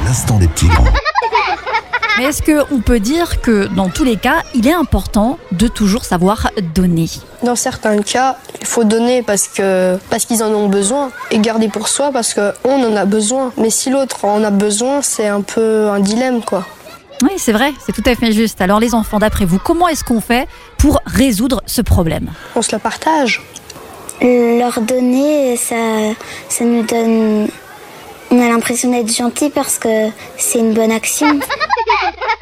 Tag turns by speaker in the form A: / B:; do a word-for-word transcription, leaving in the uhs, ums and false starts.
A: l'instant des petits grands.
B: Mais est-ce qu'on peut dire que dans tous les cas, il est important de toujours savoir donner ?
C: Dans certains cas, il faut donner parce que parce qu'ils en ont besoin et garder pour soi parce qu'on en a besoin. Mais si l'autre en a besoin, c'est un peu un dilemme, quoi.
B: Oui, c'est vrai, c'est tout à fait juste. Alors les enfants, d'après vous, comment est-ce qu'on fait pour résoudre ce problème ?
C: On se la partage.
D: Leur donner, ça, ça nous donne... On a l'impression d'être gentil parce que c'est une bonne action.